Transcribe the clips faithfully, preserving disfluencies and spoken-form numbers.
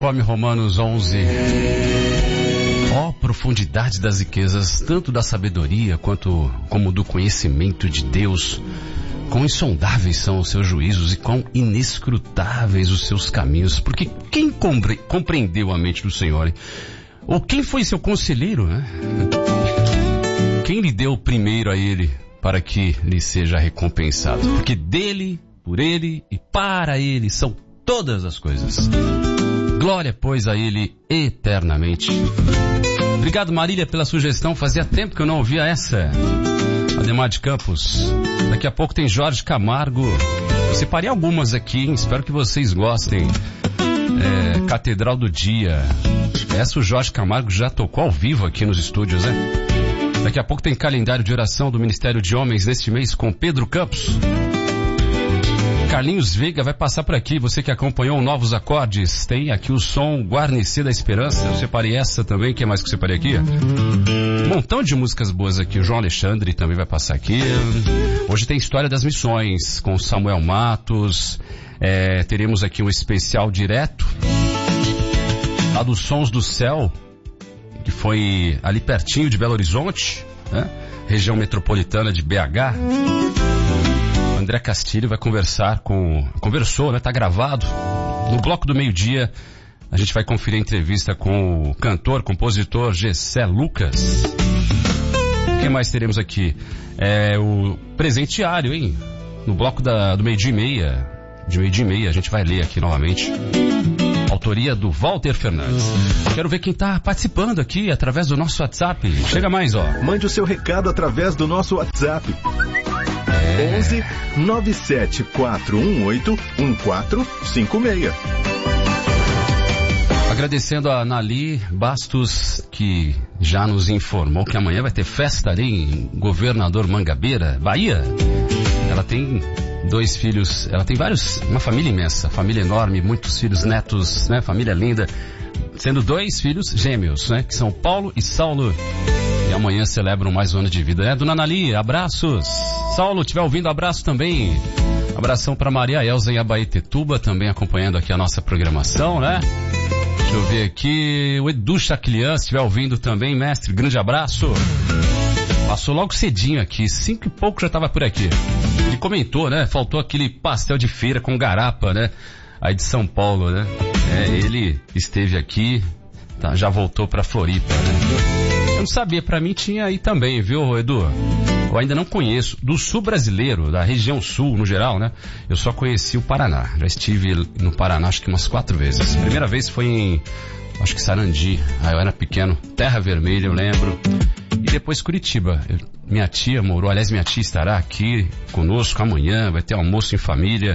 Conforme Romanos onze, ó oh, profundidade das riquezas, tanto da sabedoria quanto como do conhecimento de Deus. Quão insondáveis são os seus juízos e quão inescrutáveis os seus caminhos. Porque quem compre, compreendeu a mente do Senhor? Hein? Ou quem foi seu conselheiro? Né? Quem lhe deu primeiro a ele para que lhe seja recompensado? Porque dele, por ele e para ele são todas as coisas. Glória, pois, a ele eternamente. Obrigado, Marília, pela sugestão. Fazia tempo que eu não ouvia essa. Ademar de Campos. Daqui a pouco tem Jorge Camargo. Eu separei algumas aqui, hein? Espero que vocês gostem. É, Catedral do Dia. Essa o Jorge Camargo já tocou ao vivo aqui nos estúdios, né? Daqui a pouco tem calendário de oração do Ministério de Homens neste mês com Pedro Campos. Carlinhos Veiga vai passar por aqui. Você que acompanhou Novos Acordes, tem aqui o som Guarnecer da Esperança. Eu separei essa também. O que mais que eu separei aqui? Um montão de músicas boas aqui. O João Alexandre também vai passar aqui. Hoje tem História das Missões com Samuel Matos. É, teremos aqui um especial direto lá dos Sons do Céu, que foi ali pertinho de Belo Horizonte, né? Região metropolitana de B H. André Castilho vai conversar com... Conversou, né? Tá gravado. No bloco do meio-dia, a gente vai conferir a entrevista com o cantor, compositor Gessé Lucas. O que mais teremos aqui? É o presenteário, hein? No bloco da, do meio-dia e meia. De meio-dia e meia, a gente vai ler aqui novamente. Autoria do Walter Fernandes. Quero ver quem tá participando aqui através do nosso WhatsApp. Chega mais, ó. Mande o seu recado através do nosso WhatsApp. É. onze nove sete quatro um oito um quatro cinco seis. Agradecendo a Nali Bastos, que já nos informou que amanhã vai ter festa ali em Governador Mangabeira, Bahia. Ela tem dois filhos, ela tem vários, uma família imensa, família enorme, muitos filhos, netos, né? Família linda, sendo dois filhos gêmeos, né? Que são Paulo e Saulo. E amanhã celebram mais um ano de vida, né? Dona Nali, abraços. Saulo, estiver ouvindo, abraço também. Abração para Maria Elza em Abaetetuba, também acompanhando aqui a nossa programação, né? Deixa eu ver aqui, o Edu Chaclian, se estiver ouvindo também, mestre, grande abraço. Passou logo cedinho aqui, cinco e pouco já estava por aqui. Ele comentou, né? Faltou aquele pastel de feira com garapa, né? Aí de São Paulo, né? É, ele esteve aqui, tá, já voltou para Floripa, né? Eu não sabia, pra mim tinha aí também, viu, Edu? Eu ainda não conheço. Do sul brasileiro, da região sul, no geral, né? Eu só conheci o Paraná. Já estive no Paraná, acho que umas quatro vezes. A primeira vez foi em, acho que Sarandi. Aí eu era pequeno. Terra Vermelha, eu lembro. E depois Curitiba. Eu, minha tia morou, aliás, minha tia estará aqui conosco amanhã. Vai ter almoço em família.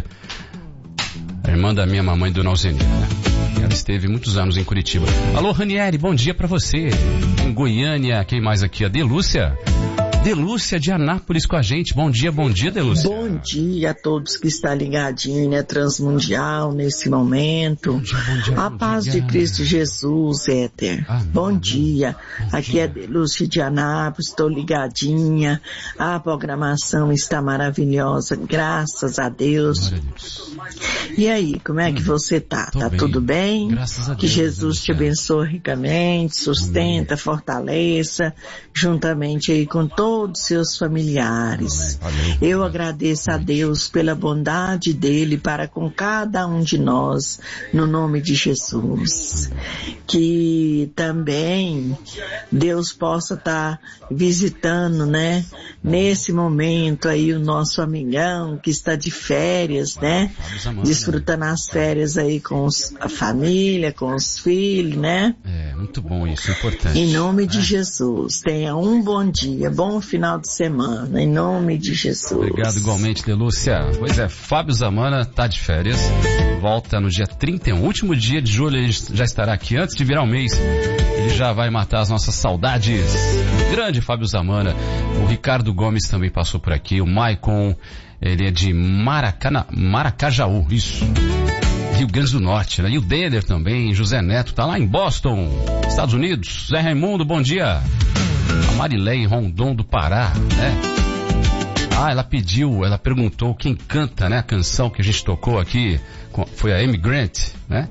A irmã da minha mamãe, Dona Alzenia, né? Ela esteve muitos anos em Curitiba. Alô, Ranieri, bom dia pra você. Em Goiânia, quem mais aqui? A Delúcia. Delúcia de Anápolis com a gente. Bom dia, bom dia, Delúcia. Bom dia a todos que estão ligadinhos, né? Transmundial nesse momento. Bom dia, bom dia, a bom paz dia. De Cristo Jesus, Éter. Amém. Bom dia. Bom Aqui dia. É Delúcia de Anápolis, estou ligadinha. A programação está maravilhosa, graças a Deus. A Deus. E aí, como é que você tá? Tô tá bem. Tudo bem? Graças a Deus. Que Jesus te abençoe ricamente, sustenta, Amém. Fortaleça, juntamente aí com todos todos seus familiares. Valeu. Eu agradeço a Deus pela bondade dele para com cada um de nós, no nome de Jesus. Que também Deus possa estar visitando, né, nesse momento aí o nosso amigão que está de férias, né, desfrutando as férias aí com os, a família, com os filhos, né. É, muito bom isso, é importante. Em nome é. de Jesus, tenha um bom dia, bom final de semana, em nome de Jesus. Obrigado igualmente, Delúcia. Pois é, Fábio Zamana tá de férias, volta no dia trinta e um, último dia de julho, ele já estará aqui, antes de virar o mês, ele já vai matar as nossas saudades. Grande Fábio Zamana. O Ricardo Gomes também passou por aqui, o Maicon, ele é de Maracana, Maracajaú, isso, Rio Grande do Norte, né? E o Denner também, José Neto, tá lá em Boston, Estados Unidos. Zé Raimundo, bom dia. A Marilei Rondon do Pará, né? Ah, ela pediu, ela perguntou quem canta, né? A canção que a gente tocou aqui, foi a Amy Grant, né?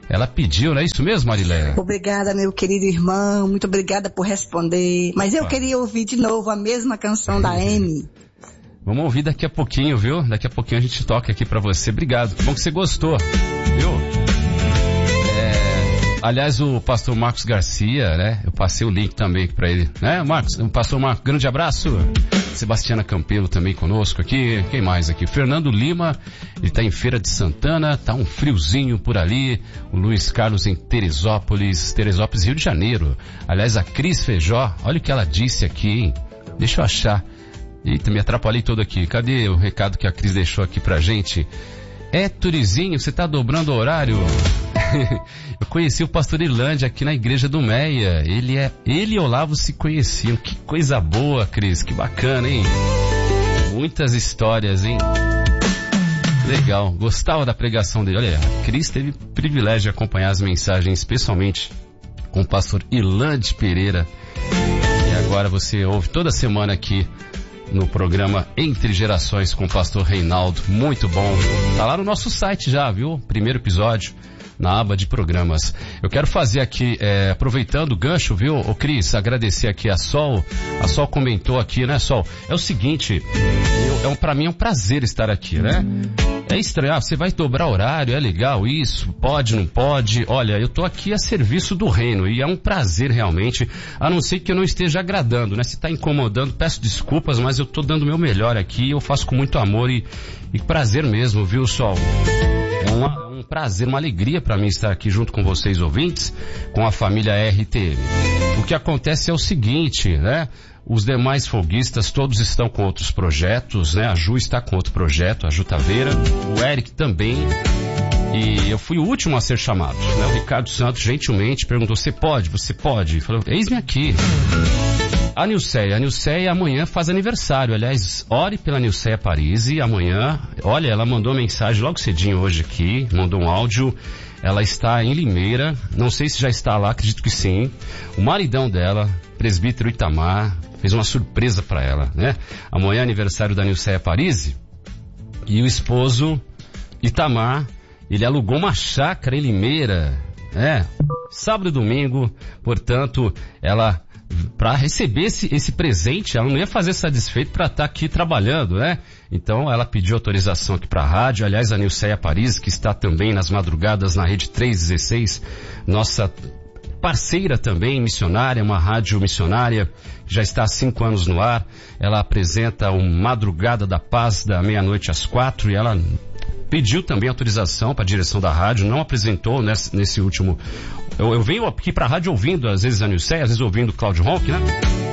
ela pediu, não é isso mesmo, Marileia? Obrigada, meu querido irmão, muito obrigada por responder. Mas eu queria ouvir de novo a mesma canção da Amy. Vamos ouvir daqui a pouquinho, viu? Daqui a pouquinho a gente toca aqui pra você. Obrigado, que bom que você gostou, viu? É, aliás, o pastor Marcos Garcia, né? Eu passei o link também pra ele, né, Marcos? O pastor Marcos, grande abraço. Sebastiana Campelo também conosco aqui. Quem mais aqui? Fernando Lima, ele tá em Feira de Santana, tá um friozinho por ali. O Luiz Carlos em Teresópolis, Teresópolis, Rio de Janeiro. Aliás, a Cris Feijó, olha o que ela disse aqui, hein? Deixa eu achar. Eita, me atrapalhei todo aqui. Cadê o recado que a Cris deixou aqui pra gente? É, Turizinho, você tá dobrando o horário? Eu conheci o pastor Irlande aqui na igreja do Meia. Ele é, ele e Olavo se conheciam. Que coisa boa, Cris, que bacana, hein? Muitas histórias, hein? Legal, gostava da pregação dele. Olha, a Cris teve o privilégio de acompanhar as mensagens, especialmente com o pastor Irlande Pereira. E agora você ouve toda semana aqui no programa Entre Gerações com o pastor Reinaldo. Muito bom. Tá lá no nosso site já, viu? Primeiro episódio, na aba de programas. Eu quero fazer aqui, é, aproveitando o gancho, viu, ô Cris, agradecer aqui a Sol. A Sol comentou aqui, né, Sol? É o seguinte, eu, é um, pra mim é um prazer estar aqui, né? É estranho, ah, você vai dobrar horário, é legal isso, pode, não pode. Olha, eu tô aqui a serviço do reino e é um prazer realmente, a não ser que eu não esteja agradando, né? Se tá incomodando, peço desculpas, mas eu tô dando o meu melhor aqui, eu faço com muito amor e, e prazer mesmo, viu, Sol? É uma, um prazer, uma alegria para mim estar aqui junto com vocês ouvintes, com a família R T M. O que acontece é o seguinte, né? Os demais folguistas todos estão com outros projetos, né? A Ju está com outro projeto, a Ju Taveira, o Eric também. E eu fui o último a ser chamado, né? O Ricardo Santos gentilmente perguntou, você pode? Você pode? Falou, eis-me aqui. A Nilceia, a Nilceia amanhã faz aniversário, aliás, ore pela Nilceia Paris e amanhã, olha, ela mandou mensagem logo cedinho hoje aqui, mandou um áudio, ela está em Limeira, não sei se já está lá, acredito que sim, o maridão dela, presbítero Itamar, fez uma surpresa para ela, né? Amanhã é aniversário da Nilceia Paris e o esposo Itamar, ele alugou uma chácara em Limeira, né? Sábado e domingo, portanto, ela, para receber esse, esse presente, ela não ia fazer satisfeito para estar aqui trabalhando, né? Então ela pediu autorização aqui para a rádio. Aliás, a Nilceia Paris, que está também nas madrugadas na Rede trezentos e dezesseis, nossa parceira também, missionária, uma rádio missionária, já está há cinco anos no ar. Ela apresenta o Madrugada da Paz da meia-noite às quatro e ela pediu também autorização para a direção da rádio, não apresentou nesse, nesse último... Eu, eu venho aqui para a rádio ouvindo, às vezes a Nilceia, às vezes ouvindo o Cláudio Ronck, né?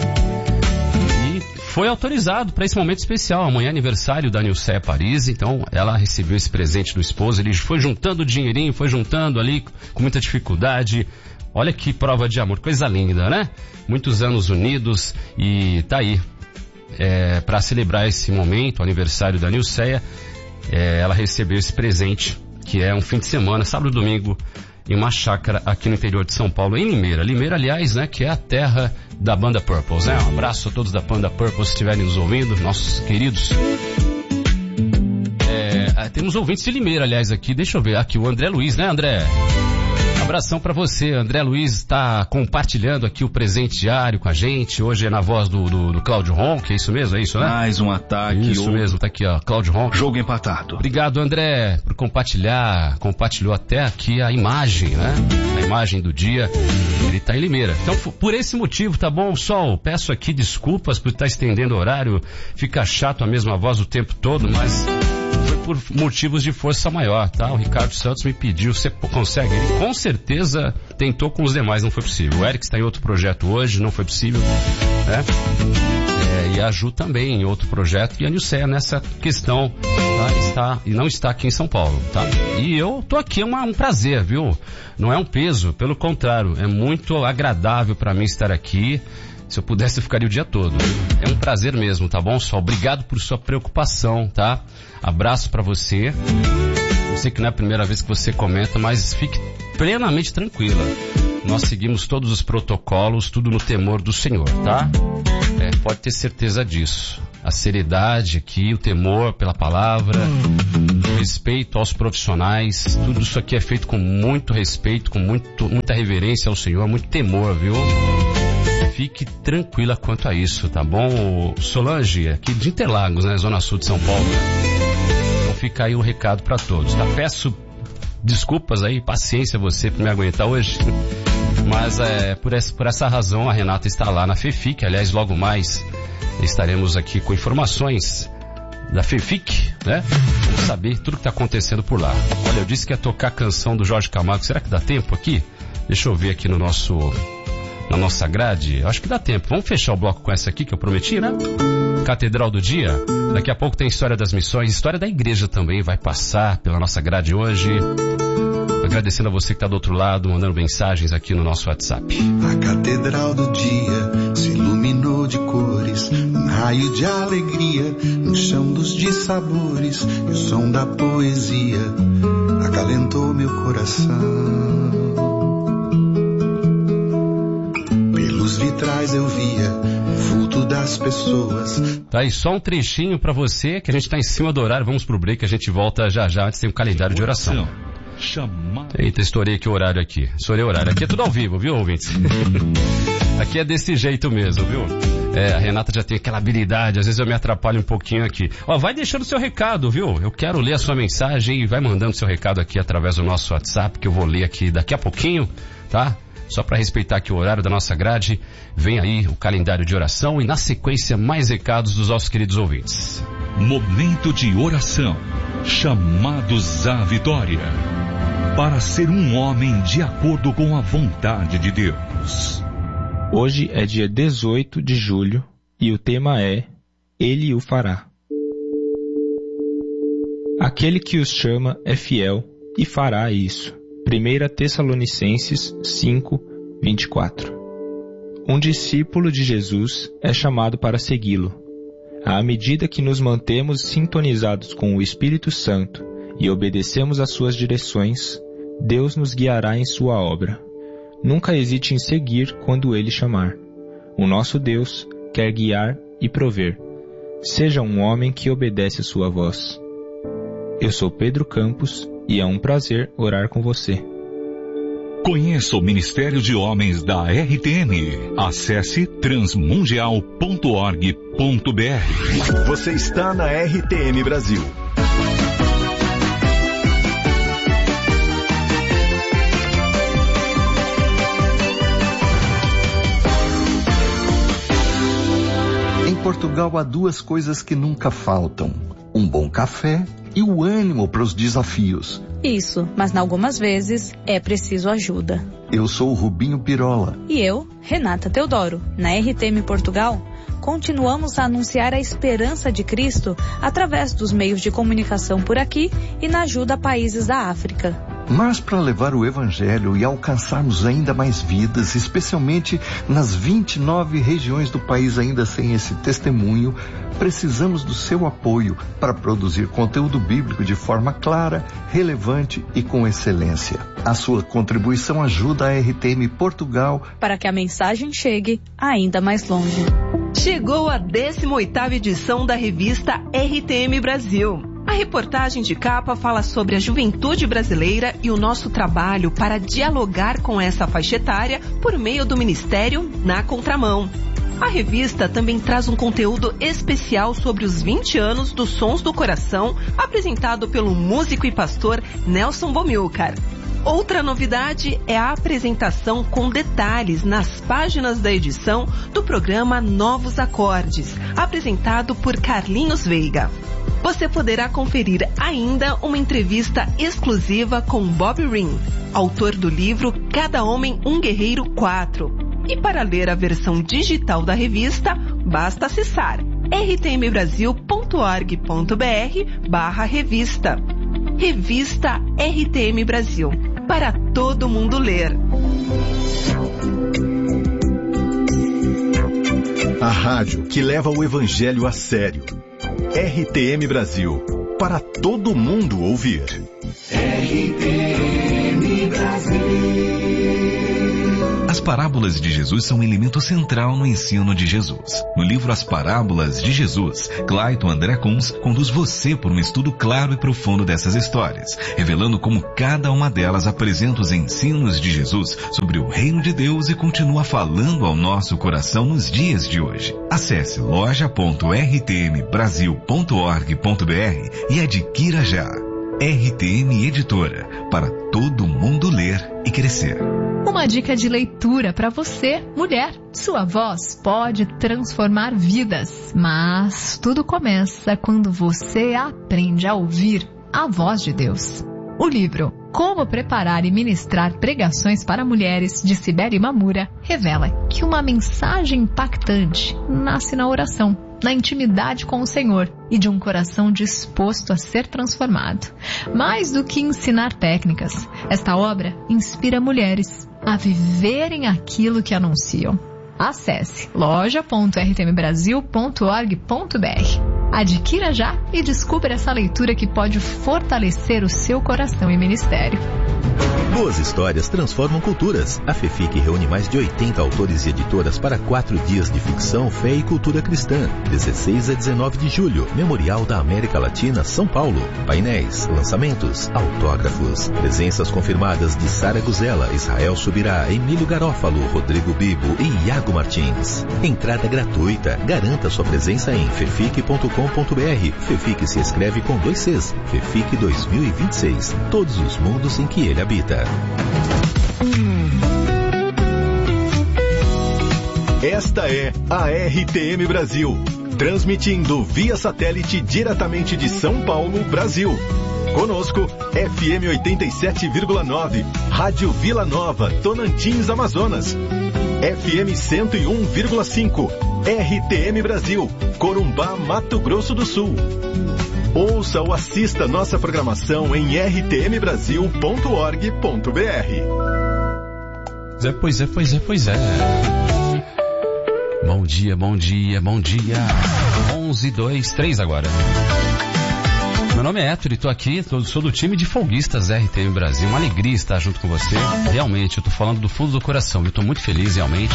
E foi autorizado para esse momento especial. Amanhã é aniversário da Nilceia Paris, então ela recebeu esse presente do esposo, ele foi juntando o dinheirinho, foi juntando ali com muita dificuldade. Olha que prova de amor, coisa linda, né? Muitos anos unidos e tá aí. É, para celebrar esse momento, o aniversário da Nilceia, é, ela recebeu esse presente, que é um fim de semana, sábado e domingo, em uma chácara aqui no interior de São Paulo, em Limeira. Limeira, aliás, né, que é a terra da banda Purples, né? Um abraço a todos da banda Purples se estiverem nos ouvindo, nossos queridos. É, temos ouvintes de Limeira, aliás, aqui, deixa eu ver, aqui o André Luiz, né, André? Abração pra você, André Luiz está compartilhando aqui o presente diário com a gente, hoje é na voz do, do, do Cláudio Ronck, é isso mesmo, é isso, né? Mais um ataque. Isso ou... mesmo, tá aqui, ó, Cláudio Ronck. Jogo empatado. Obrigado, André, por compartilhar, compartilhou até aqui a imagem, né? A imagem do dia, ele tá em Limeira. Então, por esse motivo, tá bom, Sol? Peço aqui desculpas por estar estendendo o horário, fica chato a mesma voz o tempo todo, mas... foi por motivos de força maior, tá? O Ricardo Santos me pediu, você consegue? Ele com certeza tentou com os demais, não foi possível. O Eric está em outro projeto hoje, não foi possível, né? É, e a Ju também em outro projeto, e a Nilceia nessa questão, tá? Está, e não está aqui em São Paulo, tá? E eu tô aqui, é uma, um prazer, viu? Não é um peso, pelo contrário, é muito agradável para mim estar aqui. Se eu pudesse, eu ficaria o dia todo. É um prazer mesmo, tá bom, Sol? Obrigado por sua preocupação, tá? Abraço pra você. Eu sei que não é a primeira vez que você comenta, mas fique plenamente tranquila. Nós seguimos todos os protocolos, tudo no temor do Senhor, tá? É, pode ter certeza disso. A seriedade aqui, o temor pela palavra, respeito aos profissionais. Tudo isso aqui é feito com muito respeito, com muito, muita reverência ao Senhor, muito temor, viu? Fique tranquila quanto a isso, tá bom? Solange, aqui de Interlagos, né? Zona Sul de São Paulo. Então fica aí o recado para todos, tá? Peço desculpas aí, paciência você por me aguentar hoje. Mas é, por, essa, por essa razão a Renata está lá na FEFIC. Aliás, logo mais estaremos aqui com informações da FEFIC, né? Vamos saber tudo que está acontecendo por lá. Olha, eu disse que ia tocar a canção do Jorge Camargo. Será que dá tempo aqui? Deixa eu ver aqui no nosso, na nossa grade. Eu acho que dá tempo. Vamos fechar o bloco com essa aqui que eu prometi, né? Catedral do Dia. Daqui a pouco tem História das Missões. História da Igreja também vai passar pela nossa grade hoje. Agradecendo a você que está do outro lado, mandando mensagens aqui no nosso WhatsApp. A Catedral do Dia se iluminou de cores, um raio de alegria no chão dos dissabores, e o som da poesia acalentou meu coração. Pelos vitrais eu via o vulto das pessoas. Tá aí só um trechinho para você, que a gente tá em cima do horário. Vamos pro break, a gente volta já já. Antes tem um calendário de oração. Eita, estourei aqui o horário aqui. Estourei o horário. Aqui é tudo ao vivo, viu, ouvintes? Aqui é desse jeito mesmo, viu? É, a Renata já tem aquela habilidade, às vezes eu me atrapalho um pouquinho aqui. Ó, vai deixando seu recado, viu? Eu quero ler a sua mensagem e vai mandando seu recado aqui através do nosso WhatsApp, que eu vou ler aqui daqui a pouquinho, tá? Só para respeitar aqui o horário da nossa grade, vem aí o calendário de oração e na sequência mais recados dos nossos queridos ouvintes. Momento de oração. Chamados à vitória. Para ser um homem de acordo com a vontade de Deus. Hoje é dia dezoito de julho e o tema é Ele o fará. Aquele que os chama é fiel e fará isso. primeira Tessalonicenses cinco, vinte e quatro. Um discípulo de Jesus é chamado para segui-lo. À medida que nos mantemos sintonizados com o Espírito Santo e obedecemos às suas direções, Deus nos guiará em sua obra. Nunca hesite em seguir quando Ele chamar. O nosso Deus quer guiar e prover. Seja um homem que obedece a sua voz. Eu sou Pedro Campos e é um prazer orar com você. Conheça o Ministério de Homens da R T M. Acesse transmundial ponto org ponto br. Você está na R T M Brasil. Em Portugal há duas coisas que nunca faltam: um bom café e o ânimo para os desafios. Isso, mas algumas vezes é preciso ajuda. Eu sou o Rubinho Pirola. E eu, Renata Teodoro. Na R T M Portugal, continuamos a anunciar a esperança de Cristo através dos meios de comunicação por aqui e na ajuda a países da África. Mas para levar o Evangelho e alcançarmos ainda mais vidas, especialmente nas vinte e nove regiões do país ainda sem esse testemunho, precisamos do seu apoio para produzir conteúdo bíblico de forma clara, relevante e com excelência. A sua contribuição ajuda a R T M Portugal para que a mensagem chegue ainda mais longe. Chegou a décima oitava edição da revista R T M Brasil. A reportagem de capa fala sobre a juventude brasileira e o nosso trabalho para dialogar com essa faixa etária por meio do Ministério Na Contramão. A revista também traz um conteúdo especial sobre os vinte anos dos Sons do Coração, apresentado pelo músico e pastor Nelson Bomilcar. Outra novidade é a apresentação com detalhes nas páginas da edição do programa Novos Acordes, apresentado por Carlinhos Veiga. Você poderá conferir ainda uma entrevista exclusiva com Bob Ring, autor do livro Cada Homem um Guerreiro quatro. E para ler a versão digital da revista, basta acessar r t m brasil ponto org ponto b r barra revista. Revista R T M Brasil, para todo mundo ler. A rádio que leva o Evangelho a sério. R T M Brasil, para todo mundo ouvir. R T M Brasil. As parábolas de Jesus são um elemento central no ensino de Jesus. No livro As Parábolas de Jesus, Clayton André Kunz conduz você por um estudo claro e profundo dessas histórias, revelando como cada uma delas apresenta os ensinos de Jesus sobre o reino de Deus e continua falando ao nosso coração nos dias de hoje. Acesse loja ponto r t m brasil ponto org ponto b r e adquira já. R T M Editora, para todo mundo ler e crescer. Uma dica de leitura para você, mulher. Sua voz pode transformar vidas, mas tudo começa quando você aprende a ouvir a voz de Deus. O livro Como Preparar e Ministrar Pregações para Mulheres, de Sibeli Mamura, revela que uma mensagem impactante nasce na oração, na intimidade com o Senhor e de um coração disposto a ser transformado. Mais do que ensinar técnicas, esta obra inspira mulheres a viverem aquilo que anunciam. Acesse loja ponto r t m brasil ponto org ponto b r. Adquira já e descubra essa leitura que pode fortalecer o seu coração e ministério. Boas histórias transformam culturas. A FEFIC reúne mais de oitenta autores e editoras para quatro dias de ficção, fé e cultura cristã. dezesseis a dezenove de julho, Memorial da América Latina, São Paulo. Painéis, lançamentos, autógrafos. Presenças confirmadas de Sara Guzela, Israel Subirá, Emílio Garófalo, Rodrigo Bibo e Iago Martins. Entrada gratuita. Garanta sua presença em fefic ponto com ponto b r. FEFIC se escreve com dois Cs. FEFIC dois mil e vinte e seis. Todos os mundos em que ele habita. Esta é a R T M Brasil, transmitindo via satélite diretamente de São Paulo, Brasil. Conosco, F M oitenta e sete vírgula nove, Rádio Vila Nova, Tonantins, Amazonas. F M cento e um vírgula cinco, R T M Brasil, Corumbá, Mato Grosso do Sul. Ouça ou assista nossa programação em r t m brasil ponto org ponto b r. Pois é, pois é, pois é. Bom dia, bom dia, bom dia. onze, dois, três agora. Meu nome é Héctor e tô aqui, tô, sou do time de folguistas R T M Brasil. Uma alegria estar junto com você. Realmente, eu tô falando do fundo do coração. Eu tô muito feliz, realmente.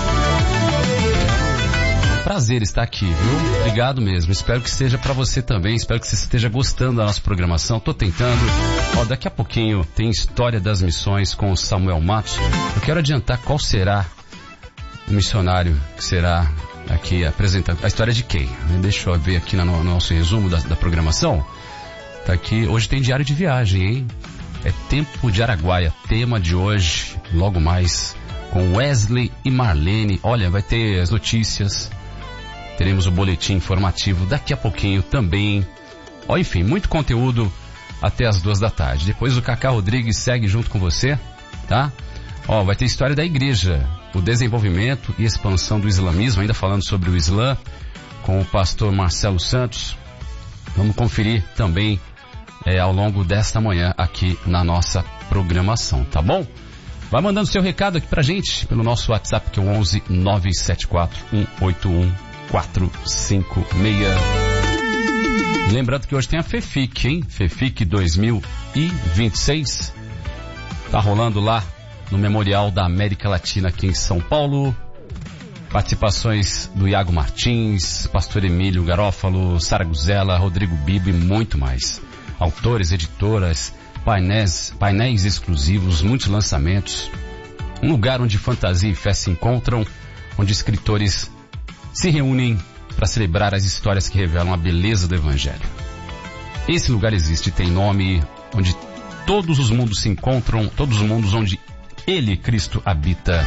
Prazer estar aqui, viu? Obrigado mesmo. Espero que seja para você também. Espero que você esteja gostando da nossa programação. Tô tentando. Ó, daqui a pouquinho tem História das Missões com o Samuel Matos. Eu quero adiantar qual será o missionário que será aqui apresentando. A história de quem? Deixa eu ver aqui no, no nosso resumo da, da programação. Tá aqui. Hoje tem diário de viagem, hein? É Tempo de Araguaia. Tema de hoje, logo mais, com Wesley e Marlene. Olha, vai ter as notícias. Teremos o boletim informativo daqui a pouquinho também. Ó, enfim, muito conteúdo até as duas da tarde. Depois o Cacá Rodrigues segue junto com você, tá? Ó, vai ter história da igreja, o desenvolvimento e expansão do islamismo, ainda falando sobre o Islã, com o pastor Marcelo Santos. Vamos conferir também é, ao longo desta manhã aqui na nossa programação, tá bom? Vai mandando seu recado aqui pra gente pelo nosso WhatsApp, que é o onze nove sete quatro um oito um quatro cinco seis. Lembrando que hoje tem a FEFIC, hein? FEFIC dois mil e vinte e seis. Tá rolando lá no Memorial da América Latina aqui em São Paulo. Participações do Iago Martins, pastor Emílio Garófalo, Sara Guzela, Rodrigo Bibo e muito mais. Autores, editoras, painéis, painéis exclusivos, muitos lançamentos. Um lugar onde fantasia e fé se encontram, onde escritores se reúnem para celebrar as histórias que revelam a beleza do Evangelho. Esse lugar existe, tem nome, onde todos os mundos se encontram, todos os mundos onde Ele, Cristo, habita.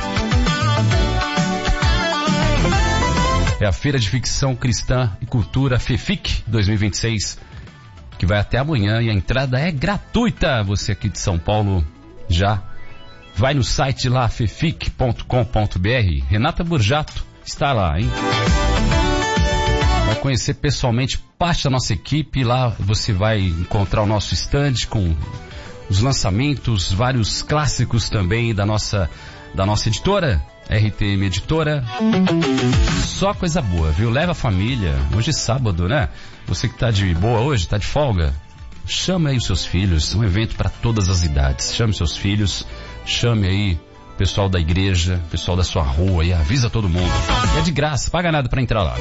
É a Feira de Ficção Cristã e Cultura FEFIC dois mil e vinte e seis, que vai até amanhã e a entrada é gratuita. Você aqui de São Paulo já vai no site lá, fefic ponto com ponto b r. Renata Burjato está lá, hein? Vai conhecer pessoalmente parte da nossa equipe. Lá você vai encontrar o nosso stand com os lançamentos, vários clássicos também da nossa, da nossa editora, R T M Editora. Só coisa boa, viu? Leva a família. Hoje é sábado, né? Você que tá de boa hoje, tá de folga, chame aí os seus filhos. Um evento para todas as idades. Chame seus filhos, chame aí pessoal da igreja, pessoal da sua rua, e avisa todo mundo. É de graça, paga nada para entrar lá.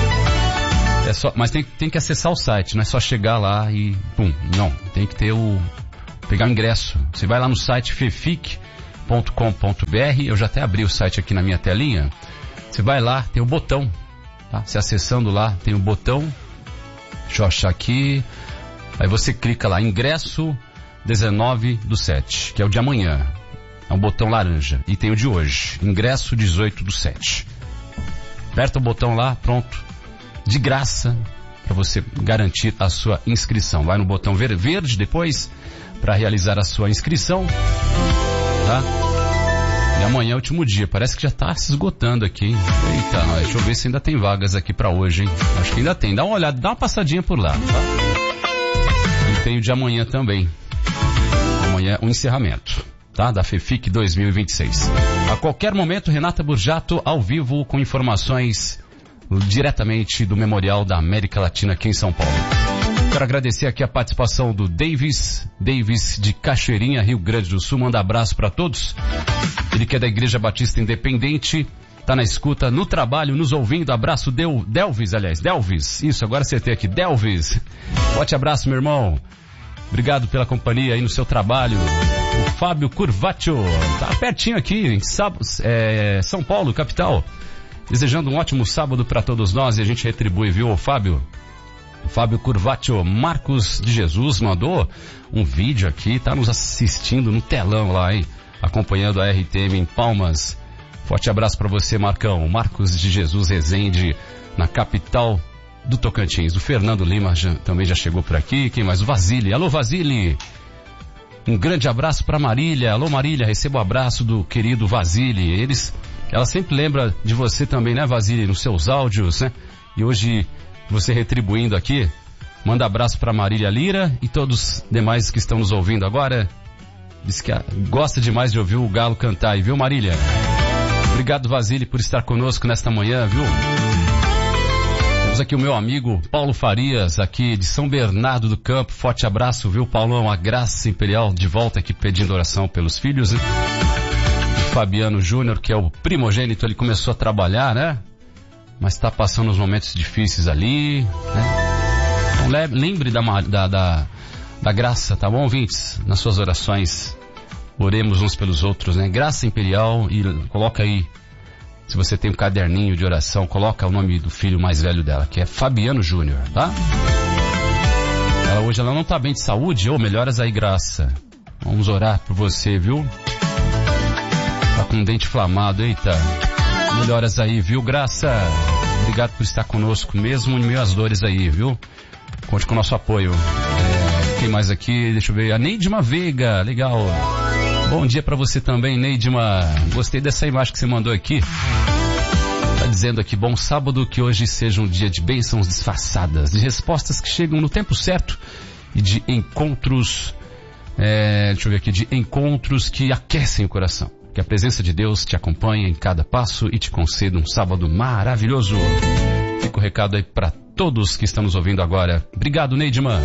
É só, mas tem, tem que acessar o site, não é só chegar lá e pum, não, tem que ter o, pegar o ingresso. Você vai lá no site fefic ponto com ponto br, eu já até abri o site aqui na minha telinha, você vai lá, tem o botão, tá? Você acessando lá, tem o botão, deixa eu achar aqui, aí você clica lá, ingresso dezenove do sete, que é o de amanhã, é um botão laranja, e tem o de hoje, ingresso dezoito do sete. Aperta o botão lá, pronto, de graça, para você garantir a sua inscrição. Vai no botão verde depois, para realizar a sua inscrição, tá? E amanhã é o último dia, parece que já tá se esgotando aqui, hein? Eita, deixa eu ver se ainda tem vagas aqui para hoje, hein? Acho que ainda tem, dá uma olhada, dá uma passadinha por lá, tá? E tem o de amanhã também. Amanhã é o encerramento, tá? Da FEFIC dois mil e vinte e seis. A qualquer momento, Renata Burjato ao vivo com informações diretamente do Memorial da América Latina aqui em São Paulo. Quero agradecer aqui a participação do Davis, Davis de Cachoeirinha, Rio Grande do Sul. Manda abraço para todos. Ele que é da Igreja Batista Independente, tá na escuta, no trabalho, nos ouvindo. Abraço, Del, Delvis, aliás, Delvis. Isso, agora acertei aqui, Delvis. Forte abraço, meu irmão. Obrigado pela companhia aí no seu trabalho. O Fábio Curvatio, tá pertinho aqui, em Sab- é, São Paulo, capital. Desejando um ótimo sábado para todos nós, e a gente retribui, viu, Fábio? O Fábio Curvatio, Marcos de Jesus mandou um vídeo aqui, tá nos assistindo no telão lá, hein? Acompanhando a R T M em Palmas. Forte abraço para você, Marcão. Marcos de Jesus Rezende, na capital do Tocantins. O Fernando Lima já, também já chegou por aqui. Quem mais? O Vasile. Alô, Vasile. Um grande abraço para Marília. Alô, Marília, receba o abraço do querido Vasile. Eles, ela sempre lembra de você também, né, Vasile, nos seus áudios, né? E hoje, você retribuindo aqui, manda abraço para Marília Lira e todos os demais que estão nos ouvindo agora. Diz que gosta demais de ouvir o galo cantar aí, viu, Marília? Obrigado, Vasile, por estar conosco nesta manhã, viu? Temos aqui o meu amigo Paulo Farias, aqui de São Bernardo do Campo. Forte abraço, viu, Paulão? A Graça Imperial de volta aqui pedindo oração pelos filhos, né? O Fabiano Júnior, que é o primogênito, ele começou a trabalhar, né? Mas está passando uns momentos difíceis ali, né? Então, lembre da, da, da, da graça, tá bom, ouvintes? Nas suas orações, oremos uns pelos outros, né? Graça Imperial, e coloca aí, se você tem um caderninho de oração, coloca o nome do filho mais velho dela, que é Fabiano Júnior, tá? Ela hoje ela não tá bem de saúde, ou oh, melhoras aí, Graça. Vamos orar por você, viu? Tá com um dente inflamado, eita. Melhoras aí, viu, Graça? Obrigado por estar conosco, mesmo em meio às dores aí, viu? Conte com o nosso apoio. É, quem mais aqui? Deixa eu ver. A Neidma Veiga, legal. Bom dia pra você também, Neidma. Gostei dessa imagem que você mandou aqui. Tá dizendo aqui, bom sábado, que hoje seja um dia de bênçãos disfarçadas, de respostas que chegam no tempo certo e de encontros, é, deixa eu ver aqui, de encontros que aquecem o coração. Que a presença de Deus te acompanhe em cada passo e te conceda um sábado maravilhoso. Fica o recado aí para todos que estão nos ouvindo agora. Obrigado, Neidman.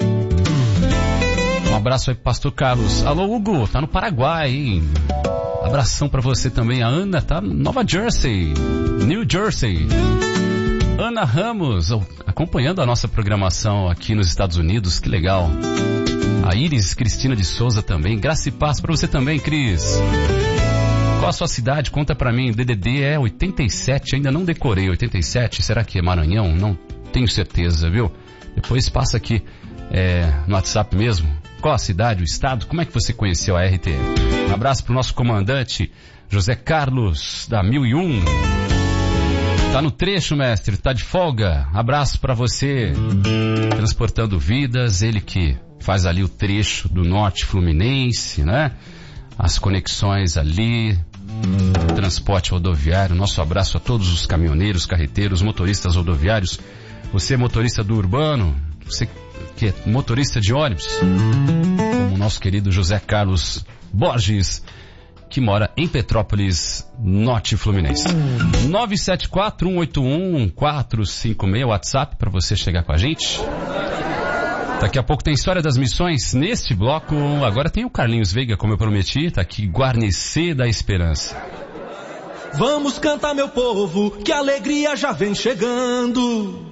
Um abraço aí pro Pastor Carlos. Alô, Hugo, tá no Paraguai, hein? Abração para você também. A Ana tá em Nova Jersey, New Jersey. Ana Ramos, acompanhando a nossa programação aqui nos Estados Unidos. Que legal. A Iris Cristina de Souza também. Graça e paz para você também, Cris. Qual a sua cidade? Conta pra mim. D D D é oitenta e sete, ainda não decorei. oitenta e sete, será que é Maranhão? Não tenho certeza, viu? Depois passa aqui é, no WhatsApp mesmo. Qual a cidade, o estado? Como é que você conheceu a R T M? Um abraço pro nosso comandante José Carlos, da mil e um. Tá no trecho, mestre, tá de folga. Abraço pra você. Transportando vidas, ele que faz ali o trecho do Norte Fluminense, né? As conexões ali, transporte rodoviário. Nosso abraço a todos os caminhoneiros, carreteiros, motoristas rodoviários. Você motorista do urbano, você que é motorista de ônibus, como o nosso querido José Carlos Borges, que mora em Petrópolis, Norte Fluminense. nove sete quatro, um oito um, quatro cinco seis, WhatsApp para você chegar com a gente. Daqui a pouco tem História das Missões. Neste bloco, agora tem o Carlinhos Veiga, como eu prometi, tá aqui, Guarnecer da Esperança. Vamos cantar, meu povo, que a alegria já vem chegando.